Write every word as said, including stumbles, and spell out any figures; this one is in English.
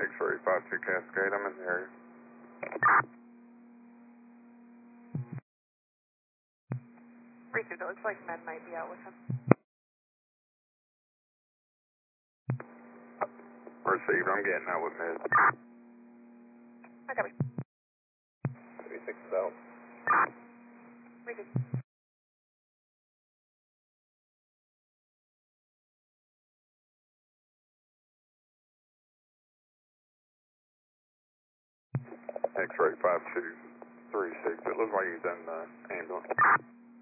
X-ray five two Cascade, I'm in the area. Received, it looks like Med might be out with him. Received, I'm getting out with Med. I got it. thirty-six is out. Received. X-ray five two three six, it looks like he's in the ambulance.